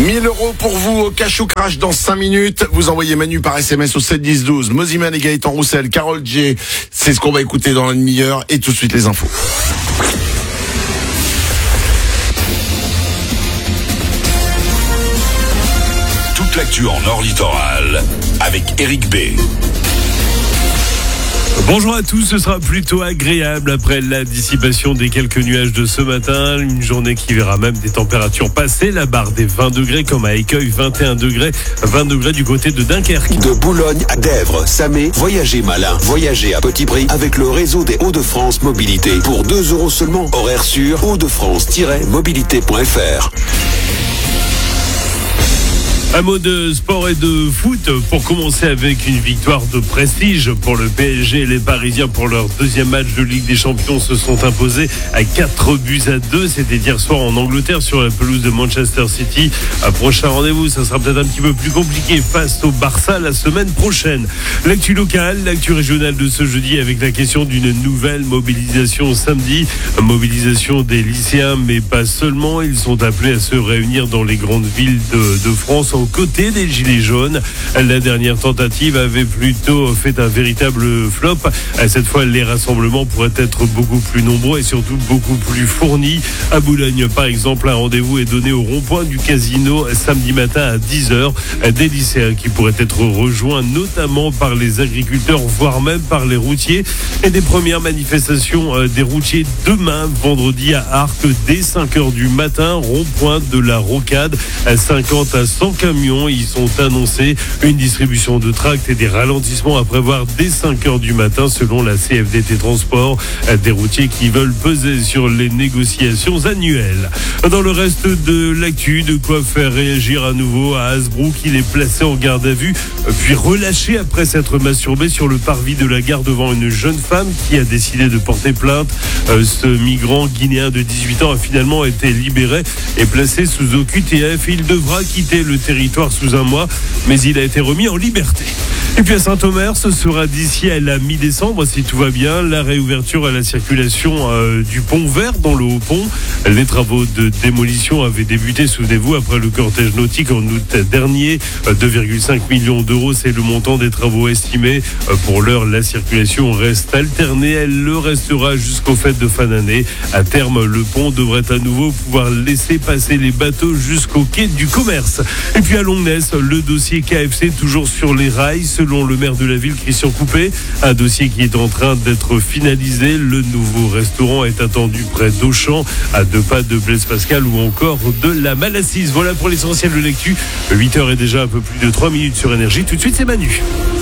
1000 € pour vous au Cash ou Crash dans 5 minutes. Vous envoyez Manu par SMS au 7 10 12. Moziman et Gaëtan Roussel, Carole J. C'est ce qu'on va écouter dans la demi-heure. Et tout de suite les infos. Toute l'actu en Nord Littoral avec Eric B. Bonjour à tous, ce sera plutôt agréable après la dissipation des quelques nuages de ce matin. Une journée qui verra même des températures passer la barre des 20 degrés comme à Écueil, 21 degrés, 20 degrés du côté de Dunkerque. De Boulogne à Dèvres, Samé, voyagez malin, voyagez à petit prix avec le réseau des Hauts-de-France Mobilité. Pour 2 € seulement, horaire sûr, hauts-de-france-mobilité.fr. Un mot de sport et de foot pour commencer avec une victoire de prestige pour le PSG. Les Parisiens pour leur deuxième match de Ligue des Champions se sont imposés à 4-2. C'était hier soir en Angleterre sur la pelouse de Manchester City. Un prochain rendez-vous, ça sera peut-être un petit peu plus compliqué face au Barça la semaine prochaine. L'actu locale, l'actu régionale de ce jeudi avec la question d'une nouvelle mobilisation samedi. Mobilisation des lycéens, mais pas seulement. Ils sont appelés à se réunir dans les grandes villes de France aux côtés des Gilets jaunes. La dernière tentative avait plutôt fait un véritable flop. Cette fois, les rassemblements pourraient être beaucoup plus nombreux et surtout beaucoup plus fournis. À Boulogne, par exemple, un rendez-vous est donné au rond-point du casino samedi matin à 10h. Des lycéens qui pourraient être rejoints notamment par les agriculteurs, voire même par les routiers. Et des premières manifestations des routiers demain, vendredi à Arques, dès 5h du matin, rond-point de la Rocade. 50 à 100 camions y sont annoncés. Une distribution de tracts et des ralentissements à prévoir dès 5h du matin selon la CFDT Transport. Des routiers qui veulent peser sur les négociations annuelles. Dans le reste de l'actu, de quoi faire réagir à nouveau à Hasbrook. Il est placé en garde à vue puis relâché après s'être masturbé sur le parvis de la gare devant une jeune femme qui a décidé de porter plainte. Ce migrant guinéen de 18 ans a finalement été libéré et placé sous OQTF. Il devra quitter le territoire sous un mois, mais il a été remis en liberté. Et puis à Saint-Omer, ce sera d'ici à la mi-décembre, si tout va bien, la réouverture à la circulation du pont vert dans le Haut-Pont. Les travaux de démolition avaient débuté, souvenez-vous, après le cortège nautique en août dernier. 2,5 millions d'euros, c'est le montant des travaux estimés. Pour l'heure, la circulation reste alternée. Elle le restera jusqu'aux fêtes de fin d'année. À terme, le pont devrait à nouveau pouvoir laisser passer les bateaux jusqu'au quai du commerce. Et puis à Longness, le dossier KFC toujours sur les rails, selon le maire de la ville, Christian Coupé. Un dossier qui est en train d'être finalisé. Le nouveau restaurant est attendu près d'Auchan, à 2 pas de Blaise Pascal ou encore de la Malassise. Voilà pour l'essentiel de l'actu. 8h est déjà un peu plus de 3 minutes sur Énergie. Tout de suite, c'est Manu.